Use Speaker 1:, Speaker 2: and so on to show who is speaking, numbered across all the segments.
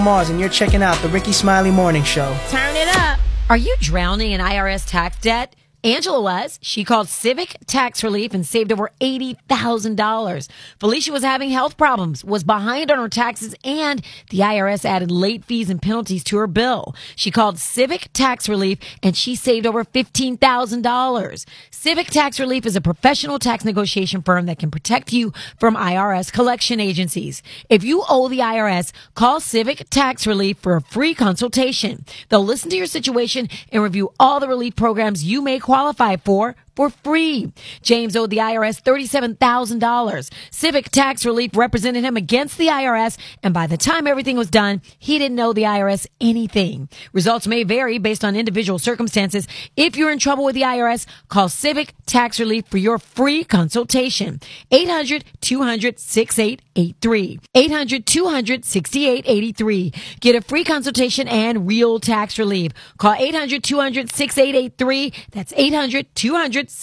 Speaker 1: Mars, and you're checking out the Ricky Smiley Morning Show.
Speaker 2: Turn it up.
Speaker 3: Are you drowning in IRS tax debt? Angela was. She called Civic Tax Relief and saved over $80,000. Felicia was having health problems, was behind on her taxes, and the IRS added late fees and penalties to her bill. She called Civic Tax Relief and she saved over $15,000. Civic Tax Relief is a professional tax negotiation firm that can protect you from IRS collection agencies. If you owe the IRS, call Civic Tax Relief for a free consultation. They'll listen to your situation and review all the relief programs you may qualify for free. James owed the IRS $37,000. Civic Tax Relief represented him against the IRS, and by the time everything was done, he didn't owe the IRS anything. Results may vary based on individual circumstances. If you're in trouble with the IRS, call Civic Tax Relief for your free consultation. 800-200-6883. 800-200-6883. Get a free consultation and real tax relief. Call 800-200-6883. That's 800-200-6883.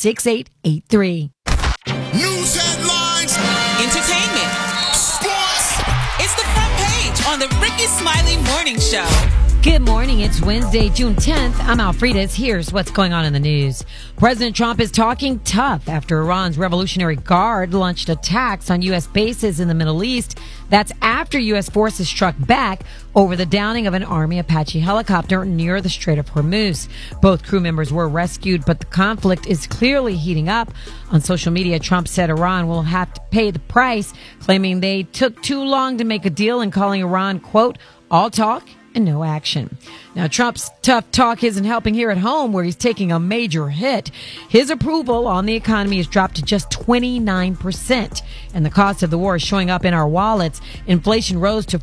Speaker 4: News headlines,
Speaker 5: entertainment, sports. It's the front page on the Ricky Smiley Morning Show.
Speaker 3: Good morning. It's Wednesday, June 10th. I'm Alfredas. Here's what's going on in the news. President Trump is talking tough after Iran's Revolutionary Guard launched attacks on U.S. bases in the Middle East. That's after U.S. forces struck back over the downing of an Army Apache helicopter near the Strait of Hormuz. Both crew members were rescued, but the conflict is clearly heating up. On social media, Trump said Iran will have to pay the price, claiming they took too long to make a deal and calling Iran, quote, all talk and no action. Now, Trump's tough talk isn't helping here at home, where he's taking a major hit. His approval on the economy has dropped to just 29%, and the cost of the war is showing up in our wallets. Inflation rose to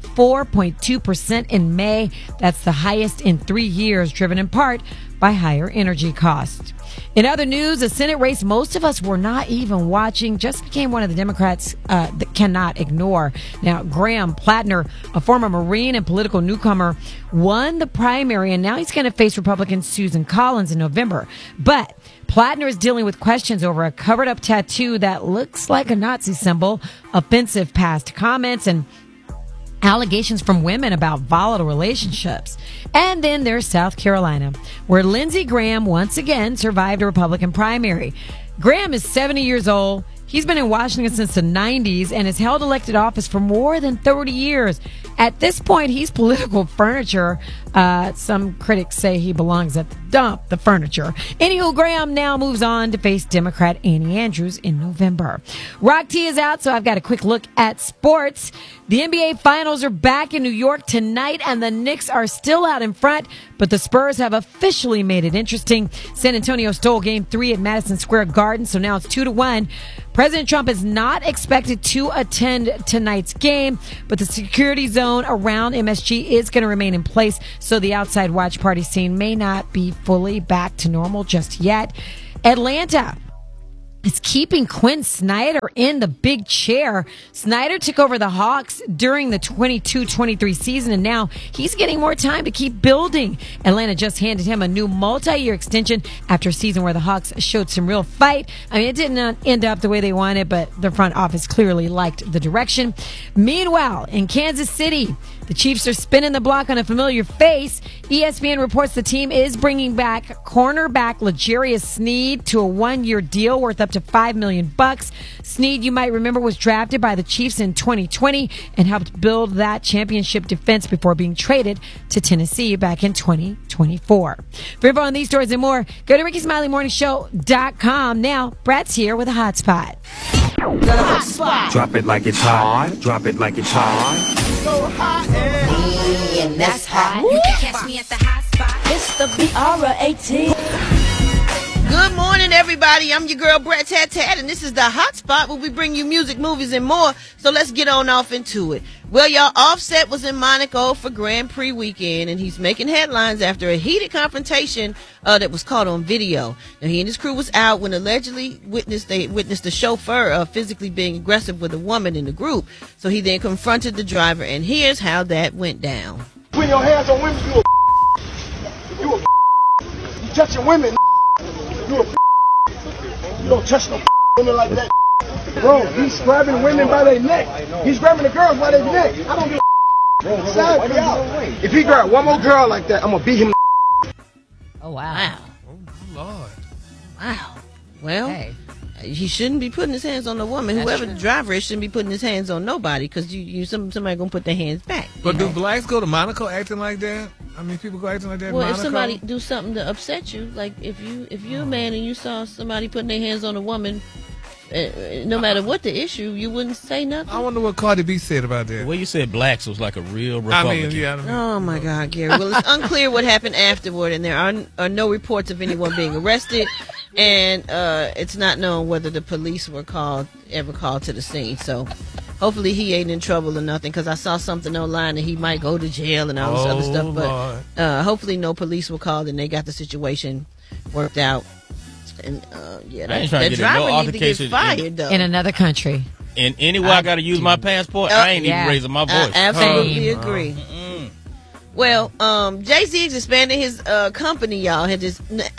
Speaker 3: 4.2% in May. That's the highest in 3 years, driven in part by higher energy costs. In other news, a Senate race most of us were not even watching just became one of the Democrats that cannot ignore. Now, Graham Plattner, a former Marine and political newcomer, won the primary, and now he's going to face Republican Susan Collins in November. But Plattner is dealing with questions over a covered-up tattoo that looks like a Nazi symbol, offensive past comments, and allegations from women about volatile relationships. And then there's South Carolina, where Lindsey Graham once again survived a Republican primary. Graham is 70 years old. He's been in Washington since the 90s and has held elected office for more than 30 years. At this point, he's political furniture. Some critics say he belongs at the dump, the furniture. Anywho, Graham now moves on to face Democrat Annie Andrews in November. Rock T is out, so I've got a quick look at sports. The NBA Finals are back in New York tonight, and the Knicks are still out in front, but the Spurs have officially made it interesting. San Antonio stole Game 3 at Madison Square Garden, so now it's 2-1. President Trump is not expected to attend tonight's game, but the security zone around MSG is going to remain in place, so the outside watch party scene may not be fully back to normal just yet. Atlanta is keeping Quinn Snyder in the big chair. Snyder took over the Hawks during the 22-23 season, and now he's getting more time to keep building. Atlanta just handed him a new multi-year extension after a season where the Hawks showed some real fight. I mean, it didn't end up the way they wanted, but the front office clearly liked the direction. Meanwhile, in Kansas City, the Chiefs are spinning the block on a familiar face. ESPN reports the team is bringing back cornerback L'Jarius Sneed to a 1-year deal worth up to $5 million. Sneed, you might remember, was drafted by the Chiefs in 2020 and helped build that championship defense before being traded to Tennessee back in 2024. For info on these stories and more, go to RickySmileyMorningShow.com. Now, Brad's here with a hot spot.
Speaker 6: The hot spot. Drop it like it's hot. Drop it like it's hot.
Speaker 4: so hot
Speaker 2: And that's hot.
Speaker 5: You can catch me at the hot spot.
Speaker 2: It's the BR18.
Speaker 7: Good morning, everybody. I'm your girl, Brett Tat Tat, and this is the Hot Spot where we bring you music, movies, and more. So let's get on off into it. Well, y'all, Offset was in Monaco for Grand Prix weekend, and he's making headlines after a heated confrontation that was caught on video. Now, he and his crew was out when allegedly they witnessed the chauffeur physically being aggressive with a woman in the group. So he then confronted the driver, and here's how that went down.
Speaker 8: Putting your hands on women, you touching women. You don't touch no women like that. Bro, he's grabbing women by their neck. He's grabbing the girls by their neck. I don't give a If he grab one more girl like that, I'm gonna beat him.
Speaker 3: Oh, wow.
Speaker 7: Wow. Wow. Well,
Speaker 3: Hey.
Speaker 7: he shouldn't be putting his hands on the woman.
Speaker 3: That's
Speaker 7: Whoever
Speaker 3: true.
Speaker 7: the driver is shouldn't be putting his hands on nobody because somebody gonna put their hands back.
Speaker 9: But do blacks go to Monaco acting like that? I mean, people go acting like that in
Speaker 7: Well, if
Speaker 9: Monaco?
Speaker 7: somebody do something to upset you, like if you're a man and you saw somebody putting their hands on a woman, no matter what the issue, you wouldn't say nothing.
Speaker 9: I wonder what Cardi B said about that.
Speaker 10: The way you said blacks was like a real
Speaker 9: I
Speaker 10: Republican.
Speaker 9: mean, yeah.
Speaker 7: Oh my God, Gary. Well, it's unclear what happened afterward, and there are no reports of anyone being arrested, and it's not known whether the police were ever called to the scene. So, hopefully, he ain't in trouble or nothing. Because I saw something online that he might go to jail and all this other stuff. But hopefully, no police were called and they got the situation worked out. And yeah,
Speaker 10: I ain't trying to
Speaker 7: that
Speaker 10: get in no
Speaker 7: driver need to get
Speaker 10: altercation
Speaker 7: fired though.
Speaker 3: In another country.
Speaker 10: And anywhere I got to use my passport, I ain't
Speaker 3: yeah.
Speaker 10: even raising my voice.
Speaker 7: I absolutely
Speaker 3: Same.
Speaker 7: agree. Well, Jay-Z is expanding his company, y'all. His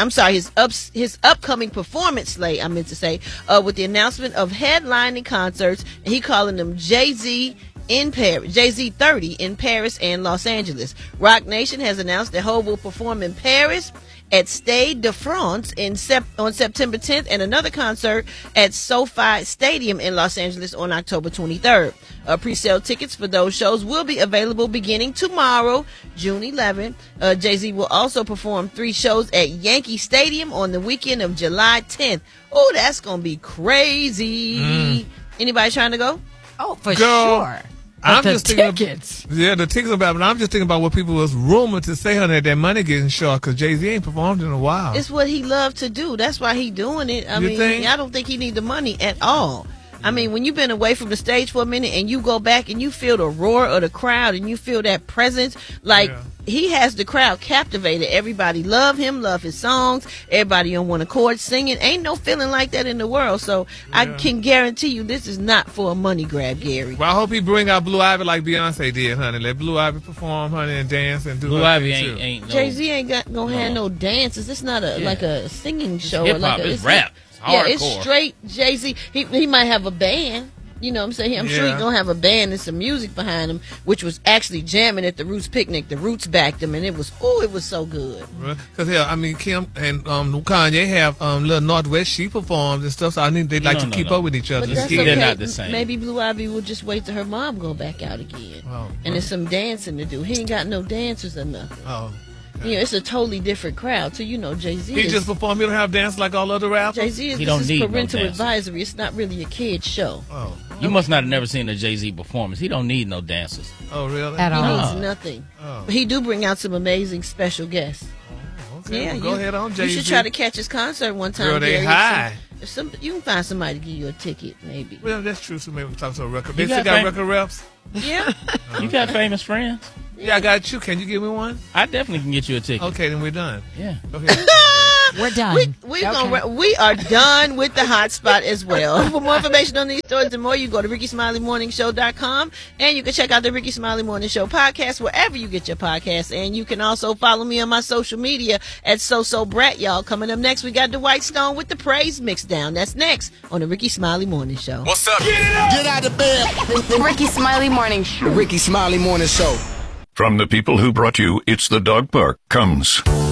Speaker 7: upcoming performance slate, I meant to say, with the announcement of headlining concerts, and he calling them Jay-Z in Paris, Jay-Z 30 in Paris and Los Angeles. Rock Nation has announced that Hov will perform in Paris at Stade de France on September 10th, and another concert at SoFi Stadium in Los Angeles on October 23rd. Pre-sale tickets for those shows will be available beginning tomorrow, June 11th. Jay-Z will also perform 3 shows at Yankee Stadium on the weekend of July 10th. Oh, that's gonna be crazy. Anybody trying to go?
Speaker 3: Oh, for
Speaker 9: Girl,
Speaker 3: sure.
Speaker 9: I'm
Speaker 3: But
Speaker 9: just
Speaker 3: the
Speaker 9: thinking
Speaker 3: tickets.
Speaker 9: the tickets about, but I'm just thinking about what people was rumored to say on that money getting short because Jay-Z ain't performed in a while.
Speaker 7: It's what he loved to do. That's why he doing it. I
Speaker 9: You
Speaker 7: mean,
Speaker 9: think?
Speaker 7: I don't think he need the money at all. I mean, when you've been away from the stage for a minute and you go back and you feel the roar of the crowd and you feel that presence, like he has the crowd captivated. Everybody love him, love his songs. Everybody on one accord singing. Ain't no feeling like that in the world. So I can guarantee you this is not for a money grab, Gary.
Speaker 9: Well, I hope he bring out Blue Ivy like Beyonce did, honey. Let Blue Ivy perform, honey, and dance and do
Speaker 10: Blue
Speaker 9: her
Speaker 10: Ivy
Speaker 9: thing, too.
Speaker 10: ain't no
Speaker 7: Jay-Z ain't gonna have no dances. It's not like a singing show.
Speaker 10: hip
Speaker 7: or like
Speaker 10: hop.
Speaker 7: a,
Speaker 10: It's rap. It's
Speaker 7: Yeah,
Speaker 10: hardcore.
Speaker 7: it's straight Jay-Z. He might have a band. You know what I'm saying? I'm sure he's going to have a band and some music behind him, which was actually jamming at the Roots picnic. The Roots backed him, and it was so good.
Speaker 9: Because, hell, I mean, Kim and Kanye have Little Northwest. She performs and stuff, so I think they like to keep up with each other.
Speaker 7: But that's
Speaker 10: They're
Speaker 7: okay.
Speaker 10: not the same.
Speaker 7: Maybe Blue Ivy will just wait till her mom go back out again. And there's some dancing to do. He ain't got no dancers or nothing. You know, it's a totally different crowd. So, you know, Jay-Z
Speaker 9: He just perform. You don't have dance like all other rappers?
Speaker 7: Jay-Z is, this is parental advisory. It's not really a kid's show.
Speaker 10: You must not have never seen a Jay-Z performance. He don't need no dancers.
Speaker 9: Oh, really?
Speaker 3: At all.
Speaker 7: He needs nothing. But he do bring out some amazing special guests.
Speaker 9: Okay,
Speaker 7: Yeah,
Speaker 9: well, go ahead on, Jay-Z.
Speaker 7: You should try to catch his concert one time.
Speaker 9: Girl, they
Speaker 7: Gary.
Speaker 9: high.
Speaker 7: If you can find somebody to give you a ticket, maybe.
Speaker 9: Well, that's true. So maybe we'll talk to a record.
Speaker 10: You
Speaker 9: They still
Speaker 10: got
Speaker 9: got record reps?
Speaker 7: Yeah.
Speaker 10: You got famous friends?
Speaker 9: Yeah, I got you. Can you give me one?
Speaker 10: I definitely can get you a ticket.
Speaker 9: Okay, then we're done.
Speaker 10: Yeah.
Speaker 9: Go ahead.
Speaker 3: We're done.
Speaker 7: We are done with the hot spot as well. For more information on these stories and more, you go to RickySmileyMorningShow.com, and you can check out the Ricky Smiley Morning Show podcast wherever you get your podcasts. And you can also follow me on my social media at SoSoBrat, y'all. Coming up next, we got Dwight Stone with the Praise Mixdown. That's next on the Ricky Smiley Morning Show.
Speaker 4: What's up? Get out of bed.
Speaker 2: The Ricky Smiley Morning Show.
Speaker 4: The Ricky Smiley Morning Show.
Speaker 11: From the people who brought you It's the Dog Park comes